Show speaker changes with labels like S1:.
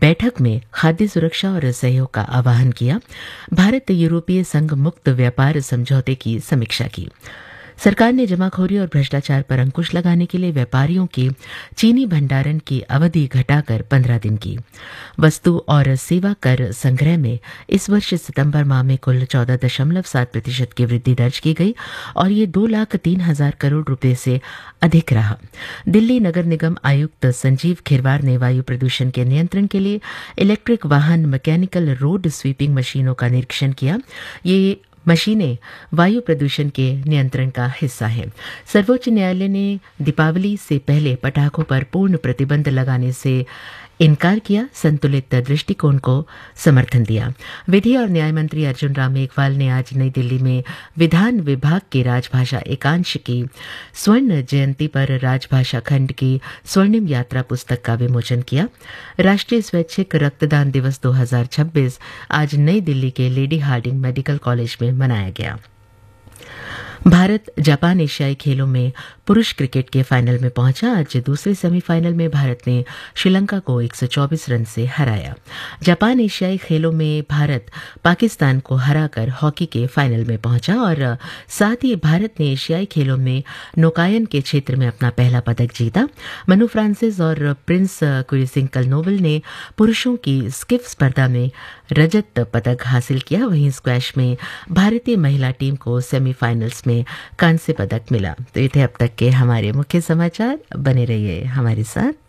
S1: बैठक में खाद्य सुरक्षा और सहयोग का आह्वान किया। भारत यूरोपीय संघ मुक्त व्यापार समझौते की समीक्षा की। सरकार ने जमाखोरी और भ्रष्टाचार पर अंकुश लगाने के लिए व्यापारियों के चीनी भंडारण की अवधि घटाकर 15 दिन की। वस्तु और सेवा कर संग्रह में इस वर्ष सितंबर माह में कुल 14.7% की वृद्धि दर्ज की गई और ये 2,03,000 करोड़ रुपए से अधिक रहा। दिल्ली नगर निगम आयुक्त संजीव खिरवार ने वायु प्रदूषण के नियंत्रण के लिए इलेक्ट्रिक वाहन मैकेनिकल रोड स्वीपिंग मशीनों का निरीक्षण किया। ये मशीनें वायु प्रदूषण के नियंत्रण का हिस्सा हैं। सर्वोच्च न्यायालय ने दीपावली से पहले पटाखों पर पूर्ण प्रतिबंध लगाने से इनकार किया, संतुलित दृष्टिकोण को समर्थन दिया। विधि और न्याय मंत्री अर्जुन राम मेघवाल ने आज नई दिल्ली में विधान विभाग के राजभाषा एकांश की स्वर्ण जयंती पर राजभाषा खंड की स्वर्णिम यात्रा पुस्तक का विमोचन किया। राष्ट्रीय स्वैच्छिक रक्तदान दिवस 2026 आज नई दिल्ली के लेडी हार्डिंग मेडिकल कॉलेज में मनाया गया। भारत जापान एशियाई खेलों में पुरुष क्रिकेट के फाइनल में पहुंचा। आज दूसरे सेमीफाइनल में भारत ने श्रीलंका को 124 रन से हराया। जापान एशियाई खेलों में भारत पाकिस्तान को हराकर हॉकी के फाइनल में पहुंचा और साथ ही भारत ने एशियाई खेलों में नौकायन के क्षेत्र में अपना पहला पदक जीता। मनु फ्रांसिस और प्रिंस कुरिसिंकल नोबल ने पुरुषों की स्किफ स्पर्धा में रजत पदक हासिल किया। वहीं स्क्वैश में भारतीय महिला टीम को सेमीफाइनल्स में कांस्य पदक मिला। तो ये थे अब तक के हमारे मुख्य समाचार। बने रहिए हमारे साथ।